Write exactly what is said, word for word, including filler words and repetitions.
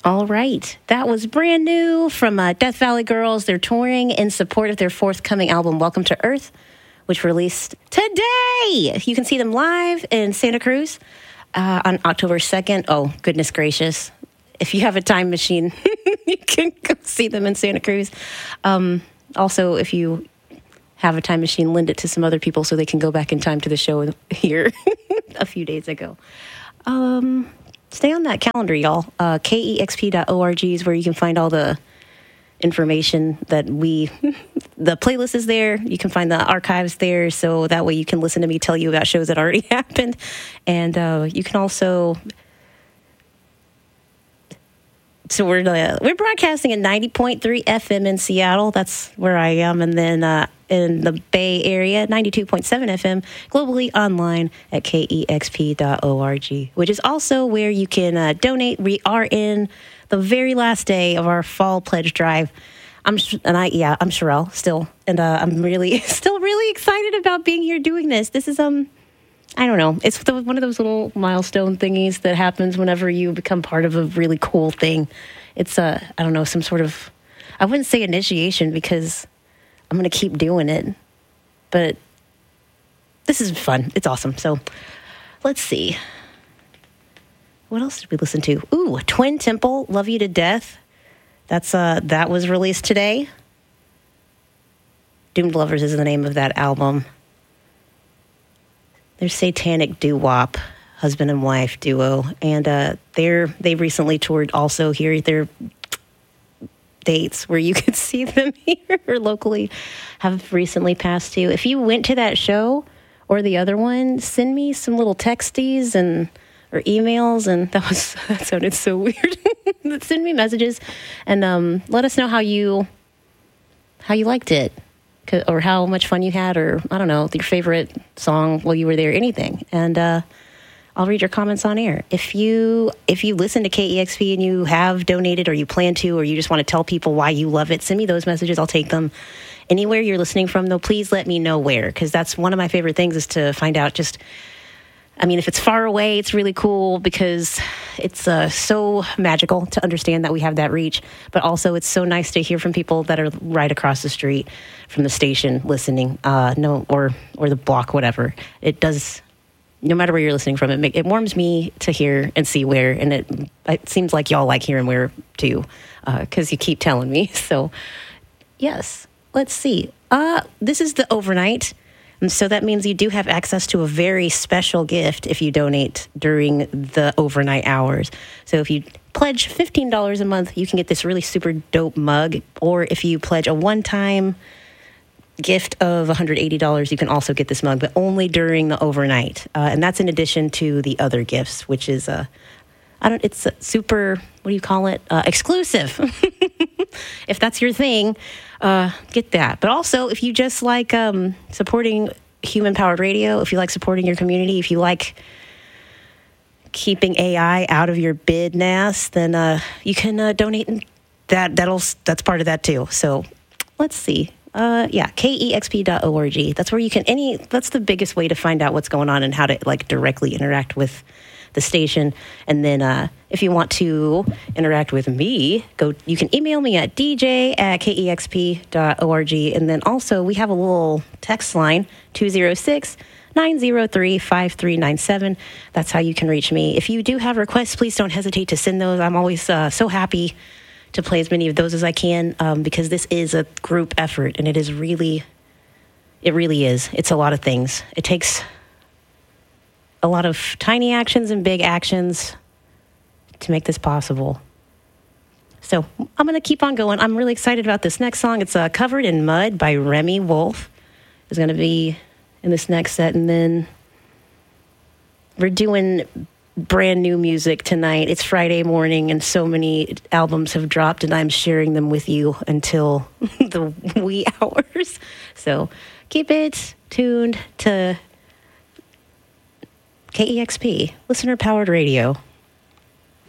All right. That was brand new from uh, Death Valley Girls. They're touring in support of their forthcoming album, Welcome to Earth, which released today. You can see them live in Santa Cruz uh, on October second. Oh, goodness gracious. If you have a time machine, you can go see them in Santa Cruz. Um, also, if you have a time machine, lend it to some other people so they can go back in time to the show here a few days ago. Um... Stay on that calendar, y'all. Uh, K E X P dot org is where you can find all the information that we... The playlist is there. You can find the archives there, so that way you can listen to me tell you about shows that already happened. And uh, you can also... So we're uh, we're broadcasting at ninety point three F M in Seattle. That's where I am. And then uh, in the Bay Area, ninety-two point seven F M, globally online at K E X P dot org, which is also where you can uh, donate. We are in the very last day of our fall pledge drive. I'm and I yeah I'm Sherelle still, and uh, I'm really still really excited about being here doing this. This is um. I don't know. It's the, one of those little milestone thingies that happens whenever you become part of a really cool thing. It's, uh, I don't know, some sort of, I wouldn't say initiation because I'm going to keep doing it. But this is fun. It's awesome. So let's see. What else did we listen to? Ooh, Twin Temple, Love You to Death. That's, uh, that was released today. Doomed Lovers is the name of that album. They're satanic doo-wop, husband and wife duo, and uh, they're they recently toured also here. Their dates where you could see them here or locally have recently passed too. If you went to that show or the other one, send me some little texties and or emails, and that was that sounded so weird. Send me messages and um, let us know how you how you liked it. Or how much fun you had, or I don't know, your favorite song while you were there, anything. And uh, I'll read your comments on air. If you if you listen to K E X P and you have donated, or you plan to, or you just want to tell people why you love it, send me those messages. I'll take them. Anywhere you're listening from, though, please let me know where, because that's one of my favorite things is to find out just... I mean, if it's far away, it's really cool because it's uh, so magical to understand that we have that reach. But also, it's so nice to hear from people that are right across the street from the station listening, uh, no, or or the block, whatever. It does, no matter where you're listening from, it make, it warms me to hear and see where. And it it seems like y'all like hearing where too, because uh, you keep telling me. So, yes, let's see. Uh, this is the overnight. And so that means you do have access to a very special gift if you donate during the overnight hours. So if you pledge fifteen dollars a month, you can get this really super dope mug. Or if you pledge a one-time gift of one hundred eighty dollars, you can also get this mug, but only during the overnight. Uh, and that's in addition to the other gifts, which is, uh, I don't, it's super, what do you call it? Uh, exclusive. If that's your thing, uh, get that. But also, if you just like um, supporting human-powered radio, if you like supporting your community, if you like keeping A I out of your bid nest, then uh, you can uh, donate. And that that'll that's part of that too. So let's see. Uh, yeah, K E X P dot org. That's where you can any. That's the biggest way to find out what's going on and how to like directly interact with the station. And then uh, if you want to interact with me, go. You can email me at d j at k e x p dot org. And then also we have a little text line, two oh six, nine oh three, five three nine seven. That's how you can reach me. If you do have requests, please don't hesitate to send those. I'm always uh, so happy to play as many of those as I can um, because this is a group effort, and it is really, it really is. It's a lot of things. It takes a lot of tiny actions and big actions to make this possible. So I'm going to keep on going. I'm really excited about this next song. It's uh, Covered in Mud by Remy Wolf. It's going to be in this next set, and then we're doing brand new music tonight. It's Friday morning, and so many albums have dropped, and I'm sharing them with you until the wee hours. So keep it tuned to K E X P, listener-powered radio.